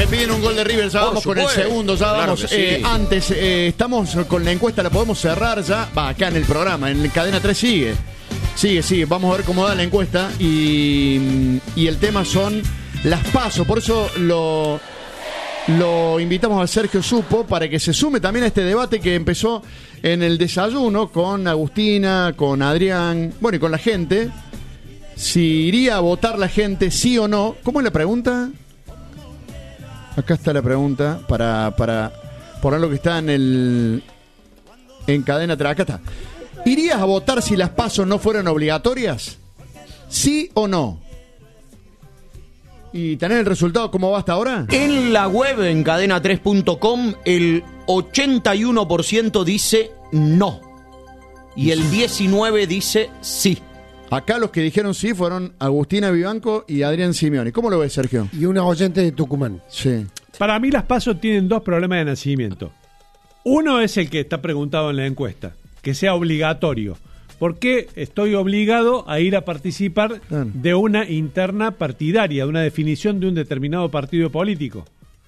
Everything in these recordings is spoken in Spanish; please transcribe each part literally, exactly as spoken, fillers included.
piden un gol de River, ya vamos con el segundo, ya Claro vamos. que sí. Eh, antes, eh, estamos con la encuesta, la podemos cerrar ya. Va, acá en el programa, en Cadena tres sigue. Sigue, sigue. Vamos a ver cómo da la encuesta. Y, y el tema son las PASO. Por eso lo, lo invitamos a Sergio Supo para que se sume también a este debate que empezó en el desayuno con Agustina, con Adrián, bueno, y con la gente. Si iría a votar la gente, sí o no. ¿Cómo es la pregunta? Acá está la pregunta para, para poner lo que está en el en cadena. Acá está. ¿Irías a votar si las PASO no fueran obligatorias? ¿Sí o no? ¿Y tener el resultado cómo va hasta ahora? En la web, en cadena tres punto com, el ochenta y uno por ciento dice no. Y el diecinueve por ciento dice sí. Acá los que dijeron sí fueron Agustina Vivanco y Adrián Simeoni. ¿Cómo lo ves, Sergio? Y una oyente de Tucumán. Sí. Para mí las PASO tienen dos problemas de nacimiento. Uno es el que está preguntado en la encuesta, que sea obligatorio. ¿Por qué estoy obligado a ir a participar Claro. de una interna partidaria, de una definición de un determinado partido político?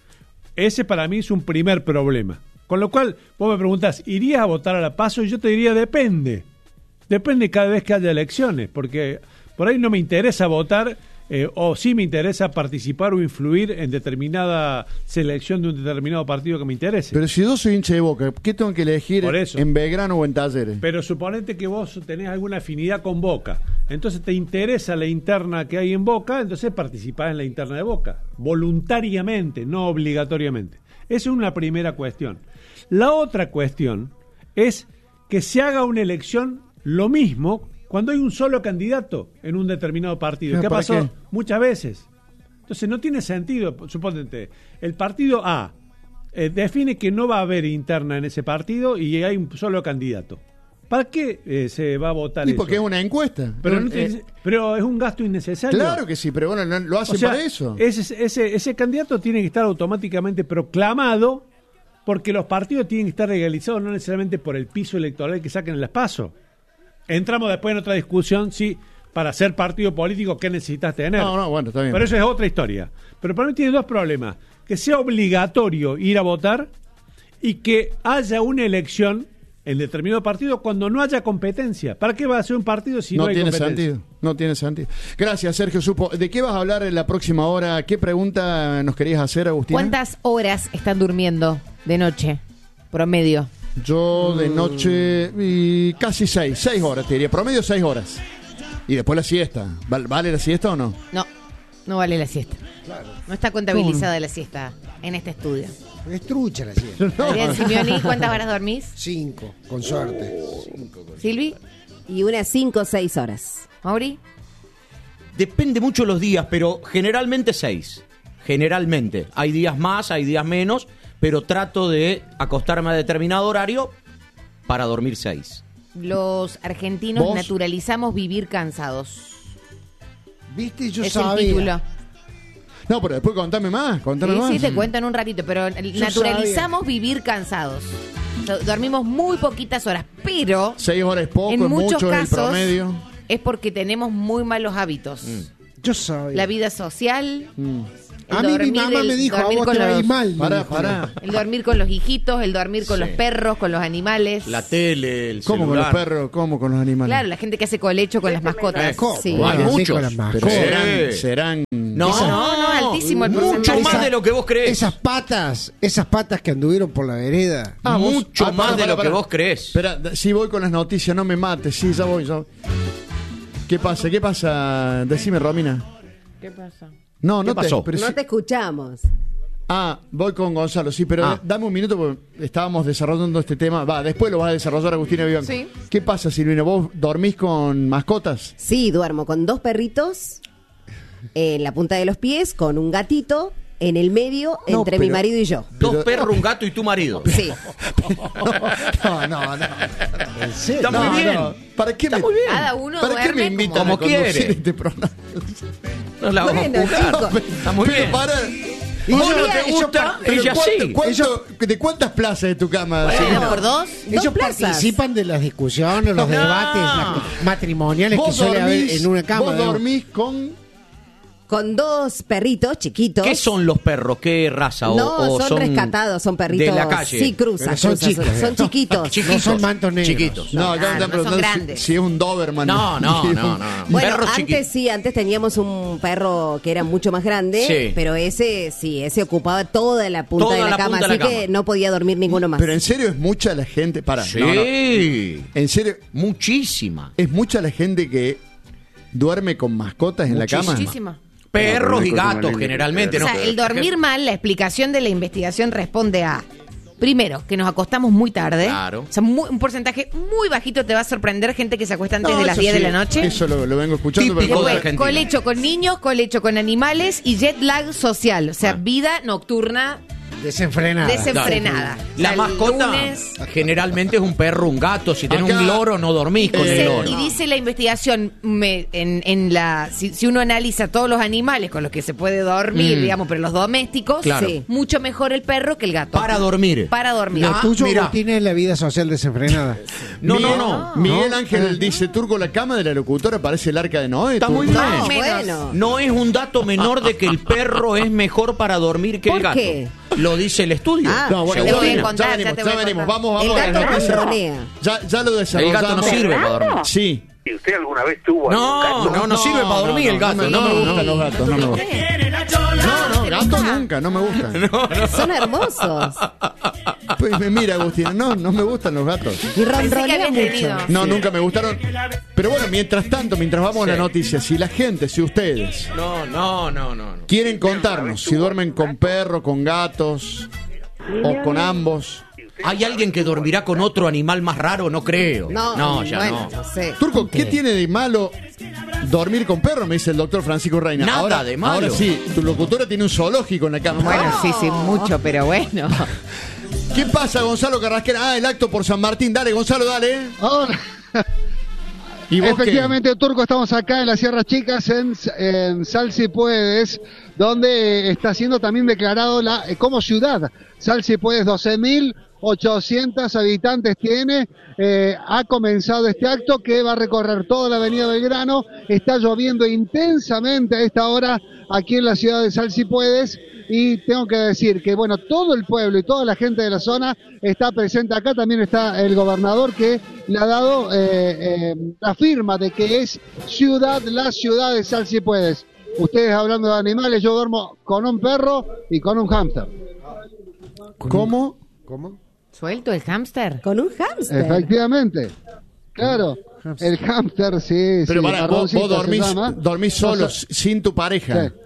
Ese para mí es un primer problema. Con lo cual, vos me preguntás, ¿irías a votar a la PASO? Y yo te diría, depende. Depende cada vez que haya elecciones, porque por ahí no me interesa votar, eh, o sí me interesa participar o influir en determinada selección de un determinado partido que me interese. Pero si yo soy hincha de Boca, ¿qué tengo que elegir Por eso. en Belgrano o en Talleres? Pero suponete que vos tenés alguna afinidad con Boca, entonces te interesa la interna que hay en Boca, entonces participás en la interna de Boca, voluntariamente, no obligatoriamente. Esa es una primera cuestión. La otra cuestión es que se haga una elección lo mismo cuando hay un solo candidato en un determinado partido. ¿Pero ¿Qué para pasó? qué? Muchas veces. Entonces no tiene sentido, suponete, el partido A eh, define que no va a haber interna en ese partido y hay un solo candidato. ¿Para qué eh, se va a votar Y eso? porque es una encuesta. Pero, no Eh, tiene- pero es un gasto innecesario. Claro que sí, pero bueno, no- lo hacen O sea, para eso. Ese, ese, ese candidato tiene que estar automáticamente proclamado porque los partidos tienen que estar legalizados no necesariamente por el piso electoral que saquen en las PASO. Entramos después en otra discusión, sí, para ser partido político, ¿qué necesitas tener? No, no, bueno, está bien. Pero eso es otra historia. Pero para mí tiene dos problemas. Que sea obligatorio ir a votar y que haya una elección en determinado partido cuando no haya competencia. ¿Para qué va a ser un partido si no, no hay tiene competencia? sentido, no tiene sentido. Gracias, Sergio Supo. ¿De qué vas a hablar en la próxima hora? ¿Qué pregunta nos querías hacer, Agustina? ¿Cuántas horas están durmiendo de noche? Promedio. Yo de noche y casi seis, seis horas te diría, promedio seis horas. Y después la siesta. ¿Val- ¿Vale la siesta o no? No, no vale la siesta. No está contabilizada la siesta en este estudio. Es trucha la siesta. Adrián Simeoni, ¿cuántas horas dormís? Cinco, con suerte. Silvi, Y unas cinco o seis horas. Mauri. Depende mucho los días, pero generalmente seis. Generalmente. Hay días más, hay días menos, pero trato de acostarme a determinado horario para dormir seis. Los argentinos ¿Vos? naturalizamos vivir cansados. ¿Viste? Yo es el sabía. título. No, pero después contame más, contame Sí, más. sí, te cuento en un ratito, pero naturalizamos vivir cansados. So, dormimos muy poquitas horas, pero Seis horas es poco, en es muchos mucho, es el casos promedio. es porque tenemos muy malos hábitos. Yo sabía. La vida social, Mm. el A mí mi dormir, mamá el me dijo, a dormir vos con te va a ir los- mal. me Pará, dijo. pará. el dormir con los hijitos, el dormir con Sí. los perros, con los animales. La tele, el ¿Cómo con los celular. perros? ¿Cómo con los animales? Claro, la gente que hace colecho con las mascotas. ¿Cómo? Sí. Hay Bueno, muchos. con las Pero mascotas. serán, serán... No, No, no, altísimo el mucho porcentaje. más de lo que vos crees. Esas patas, esas patas que anduvieron por la vereda. Ah, vos- mucho ah, más pará, de pará, lo que pará. vos crees. Espera, sí voy con las noticias, no me mates, sí, ya voy, ya voy. ¿Qué pasa? ¿Qué pasa? Decime, Romina. ¿Qué pasa? No, no ¿Qué pasó? te... pero No sí- te escuchamos. Ah, voy con Gonzalo, sí, pero Ah. dame un minuto porque estábamos desarrollando este tema. Va, después lo vas a desarrollar, Agustina Vivanco. Sí. ¿Qué pasa, Silvina? ¿Vos dormís con mascotas? Sí, duermo con dos perritos en la punta de los pies, con un gatito en el medio, No, entre mi pero- marido y yo. Dos pero- perros, un gato y tu marido. Sí. No, no, no. ¿En serio? Está muy No, bien. no. ¿Para qué Está me, muy bien. Cada uno ¿para qué me duerme invitan como a conducir quiere. este programa? No la vamos Bueno, a juzgar. chicos. Está muy Pero bien. para... Y vos no ellos- te ellos gusta, pa- Pero ella ¿cuánto- sí. cuánto- ¿De cuántas plazas de tu cama? Bueno, Silvina? por dos. Dos Ellos plazas. participan de las discusiones, los No. debates las matrimoniales que Vos suele haber dormís, en una cama. vos ¿no? dormís con... con dos perritos chiquitos. ¿Qué son los perros? ¿Qué raza? O, No, o son, rescatados, son perritos. de la calle. Sí, cruzan. Pero son cruzan, chicos, son, son ¿eh? chiquitos. Chiquitos. No son mantos negros. Chiquitos. No, acá me claro, están no son preguntando si- grandes. si es un Doberman. No, no, no, no. Bueno, Perros antes chiquitos. sí, antes teníamos un perro que era mucho más grande, Sí. pero ese sí, ese ocupaba toda la punta Toda de la, la cama, punta de así la que cama. no podía dormir ninguno más. Pero en serio es mucha la gente. Para. Sí. No, no. En serio, Muchísima. es mucha la gente que duerme con mascotas en la cama. Muchísima. Perros y No, no, no, gatos, no, no, generalmente. O ¿no? sea, el dormir mal, la explicación de la investigación responde a, primero, que nos acostamos muy tarde. Claro. O sea, muy- un porcentaje muy bajito te va a sorprender gente que se acuesta antes No, de las eso diez sí, de la noche. Eso lo, lo vengo escuchando. Típico pero- de Después, Argentina. colecho con niños, colecho con animales y jet lag social. O sea, Ah. vida nocturna Desenfrenada. desenfrenada. O La sea, el mascota lunes- generalmente es un perro, un gato. Si tenés Acá- un loro, no dormís con Eh, el Sí, loro. y dice la investigación, me- en, en la si, si uno analiza todos los animales con los que se puede dormir, Mm. digamos, pero los domésticos, Claro. sí, mucho mejor el perro que el gato. Para dormir. Para dormir. Lo Ah, tuyo, mira. Agustín, es la vida social desenfrenada. No, Miguel, no, no. Miguel ¿No? Ángel Ah. dice, Turco, la cama de la locutora parece el arca de Noé. Está Turco. muy bien. No, menos. bueno. No es un dato menor de que el perro es mejor para dormir que el ¿Por gato. qué? Lo dice el estudio. Ah, No, bueno, Ya te ya voy a venimos, contar, ya ya venimos, te voy ya a venimos. contar. Vamos, El vamos a gato las noticias. ronronea. Ya, ya lo El desarrollamos. gato no sirve para dormir. Sí. ¿Y usted alguna vez tuvo algún No, gato? no, no sirve para dormir el gato. No, me- no me gustan los gatos, no me gustan. No, no, gatos nunca, no me gustan. Son hermosos. Pues me mira, Agustín, no, no me gustan los gatos. Y Pensé que ronronea habías mucho. tenido. No, nunca me gustaron. Pero bueno, mientras tanto, mientras vamos a la Sí. noticia, si la gente, si ustedes No, no, no, no. no. quieren contarnos si duermen con perro, con gatos o con ambos. ¿Hay alguien que dormirá con otro animal más raro? No creo. No, no ya bueno, no. no sé. Turco, ¿qué tiene de malo dormir con perro? Me dice el doctor Francisco Reina. Nada ahora, de malo. Ahora sí, tu locutora tiene un zoológico en la cama. Bueno, sí, sí, mucho, pero bueno. ¿Qué pasa, Gonzalo Carrasquera? Ah, el acto por San Martín. Dale, Gonzalo, dale. Ahora, ¿Y vos qué? efectivamente, Turco, estamos acá en las Sierras Chicas, en, en Sal Si Puedes, donde está siendo también declarado la eh, como ciudad. Sal Si Puedes, doce mil ochocientos habitantes tiene. Eh, ha comenzado este acto que va a recorrer toda la avenida Belgrano. Está lloviendo intensamente a esta hora aquí en la ciudad de Sal Si Puedes. Y tengo que decir que, bueno, todo el pueblo y toda la gente de la zona está presente acá. También está el gobernador que le ha dado eh, eh, la firma de que es ciudad, la ciudad de Sal Si Puedes. Ustedes hablando de animales, yo duermo con un perro y con un hámster. ¿Cómo? ¿Cómo? ¿Suelto el hámster? Con un hámster. Efectivamente. Claro, el hámster, sí, Pero sí. para, vos, marroncito vos se dormís, llama. dormís solo, No sé- sin tu pareja. Sí.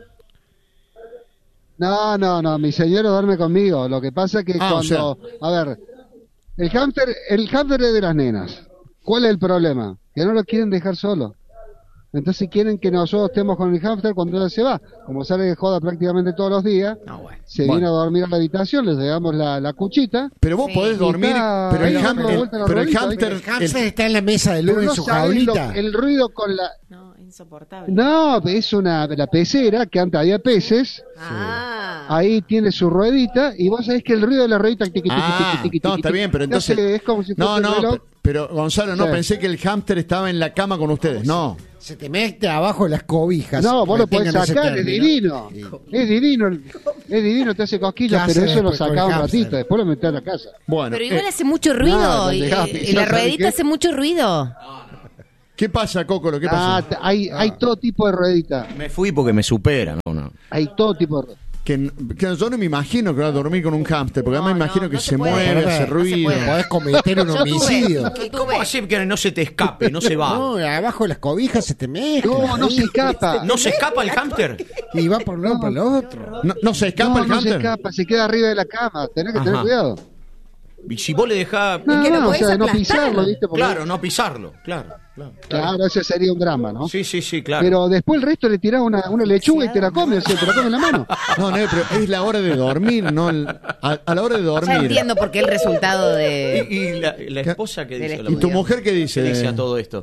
No, no, no, mi señora duerme conmigo. Lo que pasa es que Ah, o cuando, a ver, el hámster, el hámster es de las nenas. ¿Cuál es el problema? Que no lo quieren dejar solo. Entonces quieren que nosotros estemos con el hámster cuando ella se va. Como sale de joda prácticamente todos los días, No, bueno. se Bueno. viene a dormir a la habitación, le llevamos la, la cuchita. Pero vos Sí. podés dormir, está pero el ahí dando hámster, vuelta en la pero el ruedita, hámster, El hámster el- está en la mesa de luz Pero en no su sabés lo- jaulita. el ruido con la... No, insoportable. No, es una la pecera, que antes había peces. Ah. Ahí tiene su ruedita y vos sabés que el ruido de la ruedita tiqui, tiqui, Ah, tiqui, tiqui, no, tiqui, está bien, pero te hace- entonces es como si no, fuese un no, reloj. pe- pero Gonzalo, no Sí. pensé que el hámster estaba en la cama con ustedes. No. Se te mete abajo de las cobijas. No, vos lo podés Retengan ese sacar, es término. divino. Sí. Es divino, el- es divino, te hace cosquillas, ¿Qué pero hace eso lo después con sacaba el un hámster? ratito, después lo metés a la casa. Bueno, Pero igual eh, hace mucho ruido. no, y, dejá, y pisar, la ¿sabes ruedita qué? hace mucho ruido. ¿qué pasa, Coco? ¿Qué Ah, pasa? t- hay, hay todo tipo de ruedita. Me fui porque me supera, no, no. Hay todo tipo de ruedita. Que, que yo no me imagino que va a dormir con un hámster, porque además No, me imagino no, que no se, se puede. mueve, Pero, hace no se ruido. puede. Podés cometer un Yo tuve, homicidio. yo ¿Cómo tuve. hacer que no se te escape, no se va? No, abajo de las cobijas se te mezcla. No, no se escapa. ¿No se escapa el hámster? Y va por un lado para el otro. No, no se escapa No, el no se hámster. escapa, se queda arriba de la cama. Tenés que tener Ajá. cuidado. Y si vos le dejás... No, que lo no, o podés sea, no aplastar. pisarlo, ¿viste? Porque- Claro, no pisarlo, claro. Claro, Claro, ese sería un drama, ¿no? Sí, sí, sí, claro. Pero después el resto le tirás una, una lechuga y te la comes, o sea, te la comes en la mano. No, no, pero es la hora de dormir, no el- a, a la hora de Ya dormir. entiendo por qué el resultado de... ¿Y, y la, la esposa que Del dice? ¿Y tu mujer qué dice? ¿Qué dice a todo esto?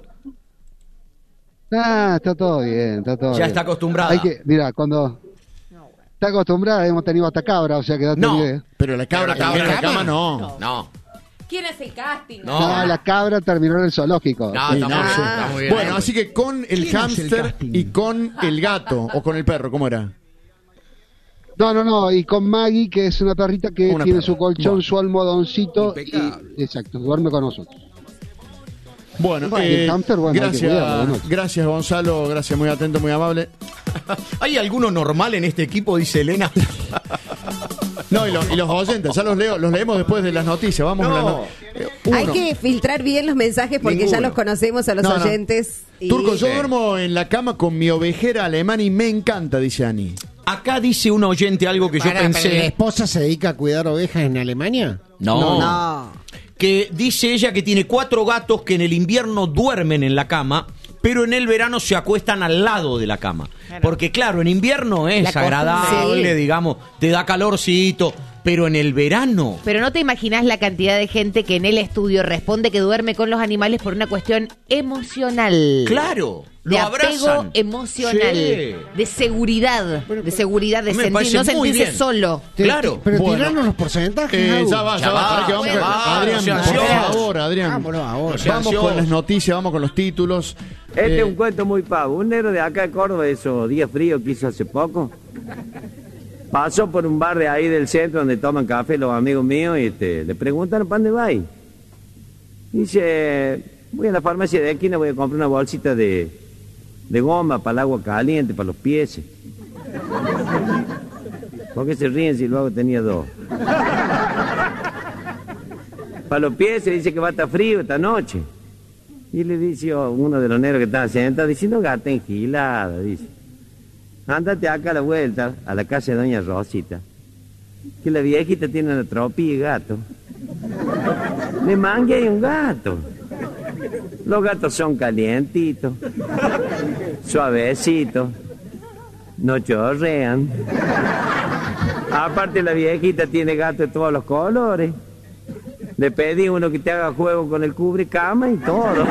Ah, está todo bien, está todo Ya bien. está acostumbrada. Hay que, mira, cuando está acostumbrada, hemos tenido hasta cabra, o sea que date No. una idea. Pero la cabra, Pero la también en la cabra- cama no. No. ¿Quién es el casting? No. No, la cabra terminó en el zoológico. No, Sí, está muy no. bien, está muy bien. Bueno, así que con el hámster y con el gato o con el perro, ¿cómo era? No, no, no, y con Maggie, que es una perrita que Una tiene perra. su colchón, Bueno. su almohadoncito. Impecable. Y, exacto, duerme con nosotros. Bueno, Bueno, eh, el hámster, bueno, hay que gracias, cuidarlo, ¿no? gracias Gonzalo, gracias, muy atento, muy amable. ¿Hay alguno normal en este equipo? Dice Elena. No, y, lo- y los oyentes, ya los leo, los leemos después de las noticias, vamos No. a las no- eh, uno. Hay que filtrar bien los mensajes porque ya Ninguno. los conocemos a los No, no. oyentes. y- Turco, yo Sí. duermo en la cama con mi ovejera alemana y me encanta, dice Ani. Acá dice un oyente algo que yo Pará, pero ¿la pensé. esposa se dedica a cuidar ovejas en Alemania? No, No. Que dice ella que tiene cuatro gatos que en el invierno duermen en la cama, pero en el verano se acuestan al lado de la cama. Porque claro, en invierno es La costumbre. agradable, Sí. digamos, te da calorcito, pero en el verano... Pero no te imaginas la cantidad de gente que en el estudio responde que duerme con los animales por una cuestión emocional. Claro, De lo apego abrazan. emocional, Sí. de seguridad, de seguridad, de Me sentir, parece no muy sentirse bien. solo. Te- Claro. te- Pero Bueno. tirarnos los porcentajes. Eh, Agus. ya va, ya, Ya va, va, para que vamos ya con- va, Adrián, no sean por ansiosos. favor, Adrián. Vámonos ahora. sean Vamos con ansiosos. las noticias, vamos con los títulos. Este Eh, es un cuento muy pavo. Un negro de acá de Córdoba, esos días fríos que hizo hace poco, pasó por un bar de ahí del centro donde toman café los amigos míos y este, le preguntan ¿para dónde va? Y dice, voy a la farmacia de esquina, voy a comprar una bolsita de, de goma para el agua caliente, para los pies. ¿Por qué se ríen si luego tenía dos? Para los pies se dice que va a estar frío esta noche. Y le dice oh, uno de los negros que estaba sentado, diciendo gata engilada, dice. Ándate acá a la vuelta, a la casa de doña Rosita, que la viejita tiene una tropilla de gato. Le mangue hay un gato. Los gatos son calientitos, suavecitos, no chorrean. Aparte la viejita tiene gato de todos los colores. Le pedí uno que te haga juego con el cubrecama y todo.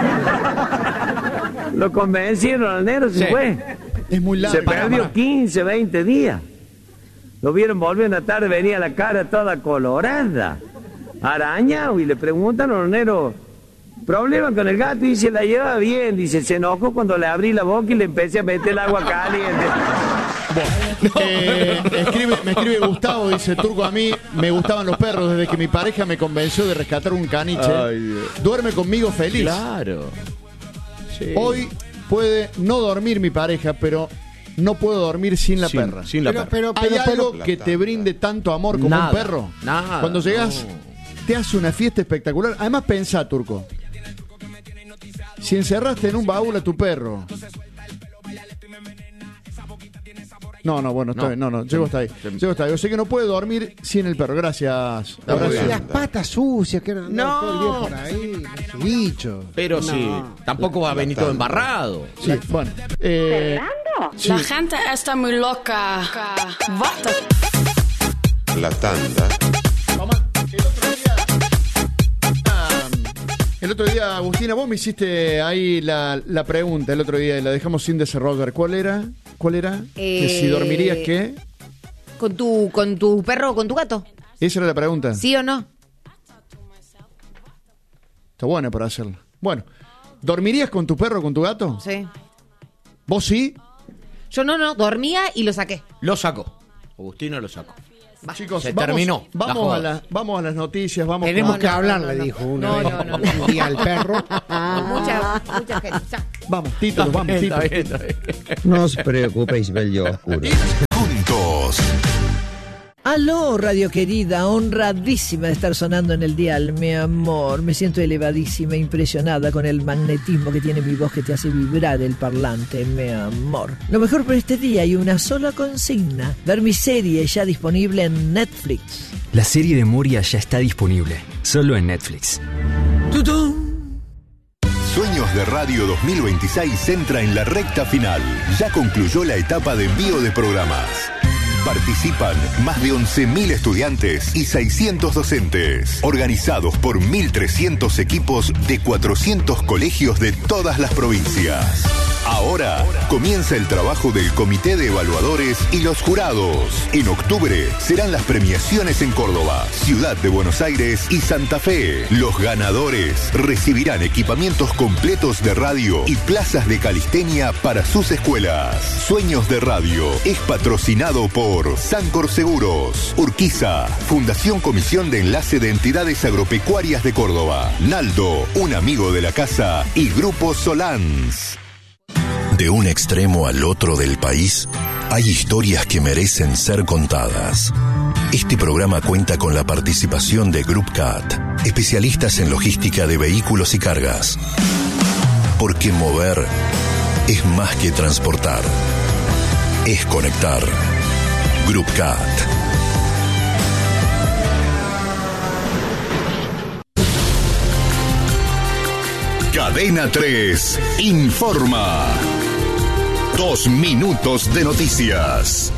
Lo convencieron al negro, se Sí. fue. es muy largo. Se perdió quince, veinte días. Lo vieron volver una tarde, venía la cara toda colorada, arañado, y le preguntan a los negros, problema con el gato, y dice, la lleva bien, dice, se enojó cuando le abrí la boca y le empecé a meter el agua caliente. Eh, escribe, me escribe Gustavo, dice Turco, a mí me gustaban los perros desde que mi pareja me convenció de rescatar un caniche. Duerme conmigo feliz. Claro. Sí. Hoy puede no dormir mi pareja, pero no puedo dormir sin la Sin- perra. sin la Pero, perra. pero, ¿Hay pero, algo pero- que te brinde tanto amor como Nada, un perro? nada, Cuando llegas, no. te hace una fiesta espectacular. Además, pensá, Turco. Si encerraste en un baúl a tu perro. No, no, bueno, está No. bien, no, no, llego hasta ahí. Llego hasta ahí. Yo sé que no puede dormir sin el perro. Gracias. muy Abrazo. bien. las patas sucias que eran No. todo el día por ahí, los bichos. Pero No. sí, tampoco va a venir todo embarrado. Sí, bueno. Eh, sí. La gente está muy loca. Basta. La tanda. Vamos, el otro día, ah, el otro día, Agustina, vos me hiciste ahí la, la pregunta el otro día y la dejamos sin desarrollar. ¿Cuál era? ¿Cuál era? Que si Eh, dormirías, ¿qué? ¿Con tu, con tu perro o con tu gato? Esa era la pregunta. ¿Sí o no? Está buena para hacerla. Bueno, ¿dormirías con tu perro o con tu gato? Sí. ¿Vos sí? Yo no, no, dormía y lo saqué. Lo saco. Agustino lo saco. Chicos, Se vamos, terminó la Vamos joda. a, la- vamos a las noticias. Vamos Tenemos con- que no, hablar, no, le no. dijo una No, vez no, no, no. un día al perro. Mucha, mucha gente. Ya. Vamos, títulos, vamos, Está títulos. bien, está bien. No os preocupéis, bello oscuro. Juntos. Aló, radio querida, honradísima de estar sonando en el dial, mi amor. Me siento elevadísima, impresionada con el magnetismo que tiene mi voz que te hace vibrar el parlante, mi amor. Lo mejor por este día hay una sola consigna: ver mi serie ya disponible en Netflix. La serie de Moria ya está disponible, solo en Netflix. ¡Tutún! Sueños de Radio dos mil veintiséis entra en la recta final. Ya concluyó la etapa de envío de programas. Participan más de once mil estudiantes y seiscientos docentes, organizados por mil trescientos equipos de cuatrocientos colegios de todas las provincias. Ahora Ahora comienza el trabajo del Comité de Evaluadores y los jurados. En octubre serán las premiaciones en Córdoba, Ciudad de Buenos Aires y Santa Fe. Los ganadores recibirán equipamientos completos de radio y plazas de calistenia para sus escuelas. Sueños de Radio es patrocinado por Sancor Seguros, Urquiza, Fundación Comisión de Enlace de Entidades Agropecuarias de Córdoba, Naldo, un amigo de la casa y Grupo Solans. De un extremo al otro del país, hay historias que merecen ser contadas. Este programa cuenta con la participación de Group Cat, especialistas en logística de vehículos y cargas. Porque mover es más que transportar, es conectar. Group Cat. Cadena tres informa. Dos minutos de noticias.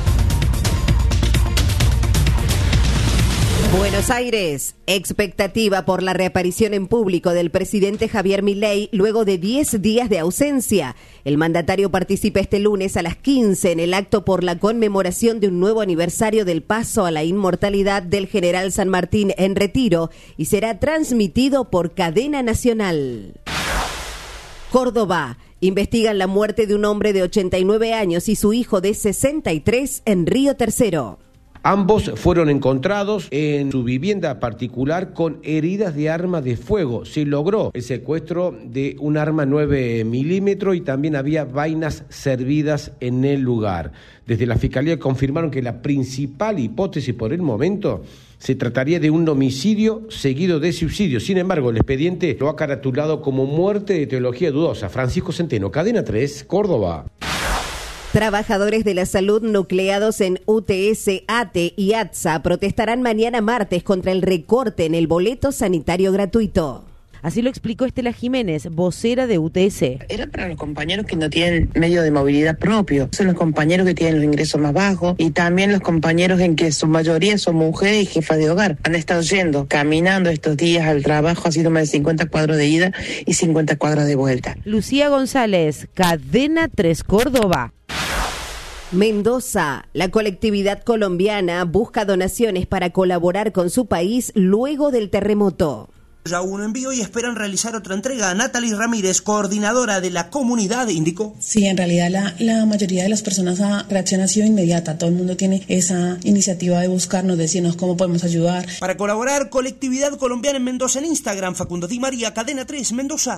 Buenos Aires, expectativa por la reaparición en público del presidente Javier Milei luego de diez días de ausencia. El mandatario participa este lunes a las quince en el acto por la conmemoración de un nuevo aniversario del paso a la inmortalidad del general San Martín en retiro y será transmitido por cadena nacional. Córdoba. Investigan la muerte de un hombre de ochenta y nueve años y su hijo de sesenta y tres en Río Tercero. Ambos fueron encontrados en su vivienda particular con heridas de arma de fuego. Se logró el secuestro de un arma nueve milímetros y también había vainas servidas en el lugar. Desde la Fiscalía confirmaron que la principal hipótesis por el momento se trataría de un homicidio seguido de suicidio. Sin embargo, el expediente lo ha caratulado como muerte de teología dudosa. Francisco Centeno, Cadena tres, Córdoba. Trabajadores de la salud nucleados en U T S, A T E y ATSA protestarán mañana martes contra el recorte en el boleto sanitario gratuito. Así lo explicó Estela Jiménez, vocera de U T S. Era para los compañeros que no tienen medio de movilidad propio. Son los compañeros que tienen los ingresos más bajos y también los compañeros en que su mayoría son mujeres y jefas de hogar. Han estado yendo, caminando estos días al trabajo, haciendo más de cincuenta cuadros de ida y cincuenta cuadros de vuelta. Lucía González, Cadena tres Córdoba. Mendoza, la colectividad colombiana busca donaciones para colaborar con su país luego del terremoto. Ya hubo un envío y esperan realizar otra entrega. Natalie Ramírez, coordinadora de la comunidad, indicó. Sí, en realidad la, la mayoría de las personas la reacción ha sido inmediata. Todo el mundo tiene esa iniciativa de buscarnos, decirnos cómo podemos ayudar. Para colaborar, colectividad colombiana en Mendoza en Instagram. Facundo Di María, Cadena tres, Mendoza.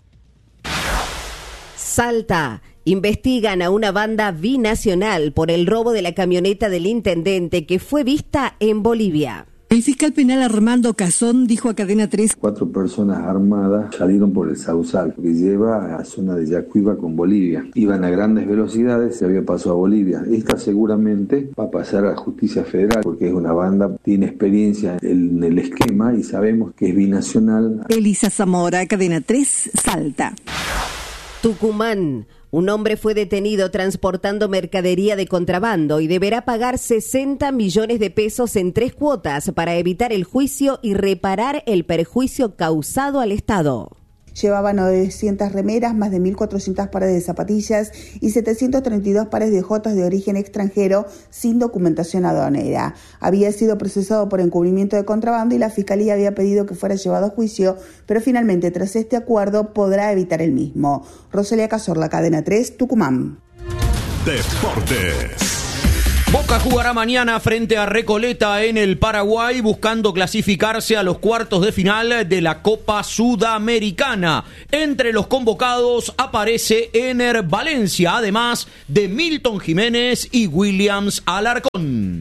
Salta. Investigan a una banda binacional por el robo de la camioneta del intendente que fue vista en Bolivia. El fiscal penal Armando Cazón dijo a Cadena tres. Cuatro personas armadas salieron por el Sausal, que lleva a la zona de Yacuiba con Bolivia. Iban a grandes velocidades, se había pasado a Bolivia. Esta seguramente va a pasar a la justicia federal, porque es una banda, tiene experiencia en el esquema y sabemos que es binacional. Elisa Zamora, Cadena tres, Salta. Tucumán. Un hombre fue detenido transportando mercadería de contrabando y deberá pagar sesenta millones de pesos en tres cuotas para evitar el juicio y reparar el perjuicio causado al Estado. Llevaba novecientas remeras, más de mil cuatrocientas pares de zapatillas y setecientos treinta y dos pares de jotas de origen extranjero sin documentación aduanera. Había sido procesado por encubrimiento de contrabando y la Fiscalía había pedido que fuera llevado a juicio, pero finalmente tras este acuerdo podrá evitar el mismo. Rosalía Cazorla, Cadena tres, Tucumán. Deportes. Boca jugará mañana frente a Recoleta en el Paraguay buscando clasificarse a los cuartos de final de la Copa Sudamericana. Entre los convocados aparece Ener Valencia, además de Milton Jiménez y Williams Alarcón.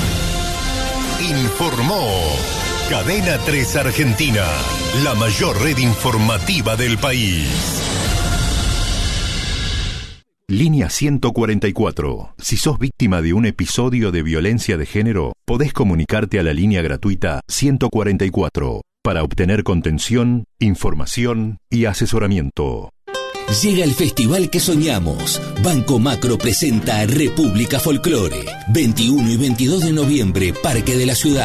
Informó Cadena tres Argentina, la mayor red informativa del país. Línea ciento cuarenta y cuatro. Si sos víctima de un episodio de violencia de género, podés comunicarte a la línea gratuita ciento cuarenta y cuatro para obtener contención, información y asesoramiento. Llega el festival que soñamos. Banco Macro presenta República Folklore. veintiuno y veintidós de noviembre, Parque de la Ciudad.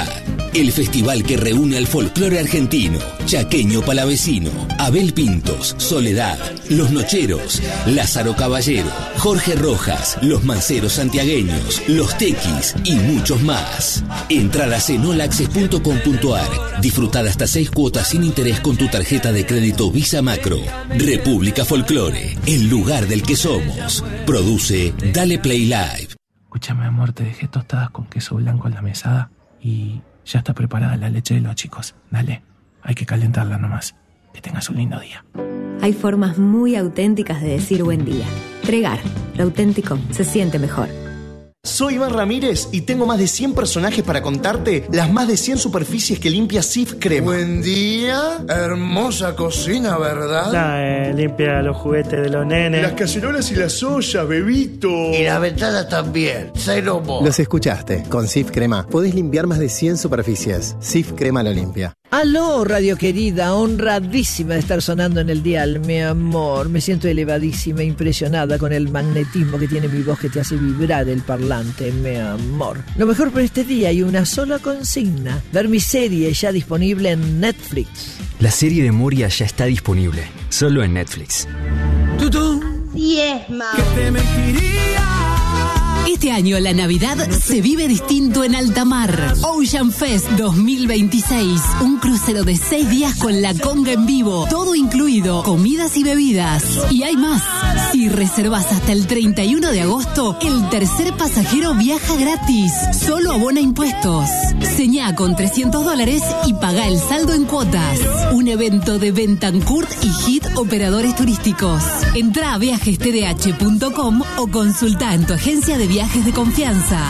el festival que reúne al folclore argentino, chaqueño palavecino, Abel Pintos, Soledad, Los Nocheros, Lázaro Caballero, Jorge Rojas, Los Manceros Santiagueños, Los Tequis y muchos más. Entradas en all access punto com punto a r. Disfrutad hasta seis cuotas sin interés con tu tarjeta de crédito Visa Macro. República Folclore, el lugar del que somos. Produce Dale Play Live. Escúchame, amor, te dejé tostadas con queso blanco en la mesada y ya está preparada la leche de los chicos. Dale, hay que calentarla nomás. Que tengas un lindo día. Hay formas muy auténticas de decir buen día. Tregar, lo auténtico se siente mejor. Soy Iván Ramírez y tengo más de cien personajes para contarte las más de cien superficies que limpia Cif Crema. Buen día, hermosa cocina, ¿verdad? Nah, eh, limpia los juguetes de los nenes. Las cacerolas y las ollas, bebito. Y la ventana también, cero mo. Los escuchaste, con Cif Crema podés limpiar más de cien superficies. Cif Crema lo limpia. Aló, radio querida, honradísima de estar sonando en el dial, mi amor. Me siento elevadísima, impresionada con el magnetismo que tiene mi voz que te hace vibrar el parlante, mi amor. Lo mejor por este día hay una sola consigna: ver mi serie ya disponible en Netflix. La serie de Moria ya está disponible, solo en Netflix. ¡Tutún! Diezma. ¿Qué te mentiría? Este año la Navidad se vive distinto en alta mar. Ocean Fest dos mil veintiséis. Un crucero de seis días con la conga en vivo. Todo incluido, comidas y bebidas. Y hay más. Si reservas hasta el treinta y uno de agosto, el tercer pasajero viaja gratis. Solo abona impuestos. Señá con trescientos dólares y paga el saldo en cuotas. Un evento de Bentancourt y Hit Operadores Turísticos. Entrá a viajes t d h punto com o consulta en tu agencia de viajes de confianza.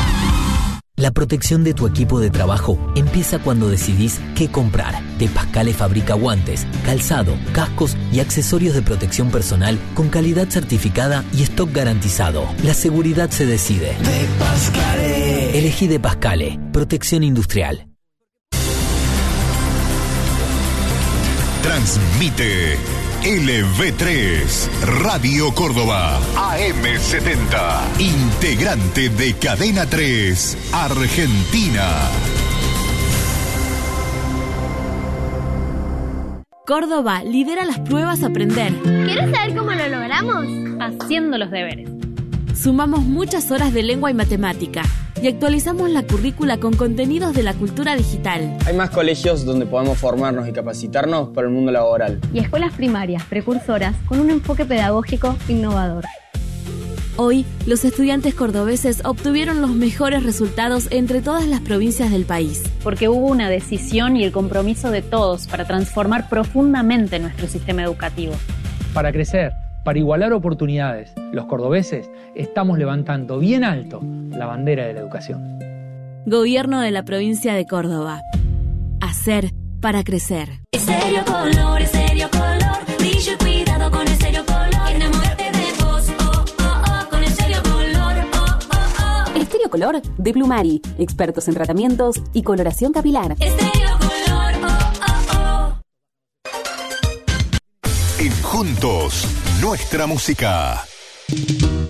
La protección de tu equipo de trabajo empieza cuando decidís qué comprar. De Pascale fabrica guantes, calzado, cascos y accesorios de protección personal con calidad certificada y stock garantizado. La seguridad se decide. De Pascale. Elegí De Pascale. Protección industrial. Transmite L V tres, Radio Córdoba, A M setenta, integrante de Cadena tres, Argentina. Córdoba lidera las pruebas Aprender. ¿Quieres saber cómo lo logramos? Haciendo los deberes. Sumamos muchas horas de lengua y matemática y actualizamos la currícula con contenidos de la cultura digital. Hay más colegios donde podemos formarnos y capacitarnos para el mundo laboral. Y escuelas primarias, precursoras, con un enfoque pedagógico innovador. Hoy, los estudiantes cordobeses obtuvieron los mejores resultados entre todas las provincias del país. Porque hubo una decisión y el compromiso de todos para transformar profundamente nuestro sistema educativo. Para crecer, para igualar oportunidades, los cordobeses estamos levantando bien alto la bandera de la educación. Gobierno de la provincia de Córdoba. Hacer para crecer. Estéreo Color, Estéreo Color, brillo y cuidado con Estéreo Color. Enamórate de vos, oh, oh, oh, con Estéreo Color, oh, oh, oh. Estéreo Color de Plumari, expertos en tratamientos y coloración capilar. Estéreo Color, oh, oh, oh. En Juntos, nuestra música.